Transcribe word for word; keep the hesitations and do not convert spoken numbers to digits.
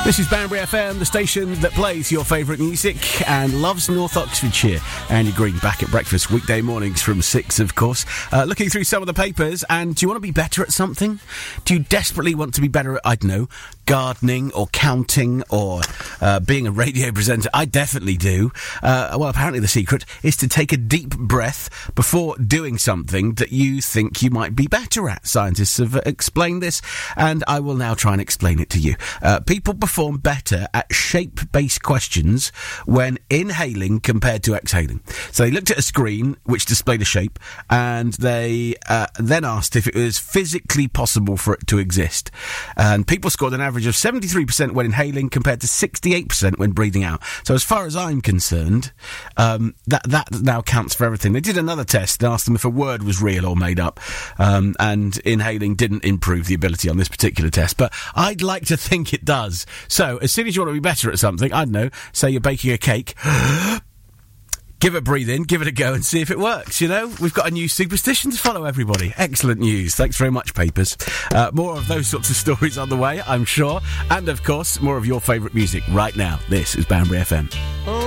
This is Banbury F M, the station that plays your favourite music and loves North Oxfordshire. Andy Green back at breakfast, weekday mornings from six, of course. Uh, looking through some of the papers, and do you want to be better at something? Do you desperately want to be better at, I don't know, gardening or counting or uh, being a radio presenter? I definitely do. Uh, well, apparently the secret is to take a deep breath before doing something that you think you might be better at. Scientists have explained this, and I will now try and explain it to you. Uh, people perform better at shape-based questions when inhaling compared to exhaling. So they looked at a screen which displayed a shape, and they uh, then asked if it was physically possible for it to exist. And people scored an average of seventy-three percent when inhaling compared to sixty-eight percent when breathing out. So as far as I'm concerned, um, that, that now counts for everything. They did another test and asked them if a word was real or made up, um, and inhaling didn't improve the ability on this particular test, but I'd like to think it does. So, as soon as you want to be better at something, I don't know, say you're baking a cake, give it a breathe in, give it a go and see if it works, you know? We've got a new superstition to follow, everybody. Excellent news. Thanks very much, Papers. Uh, more of those sorts of stories on the way, I'm sure. And, of course, more of your favourite music right now. This is Banbury F M. Oh.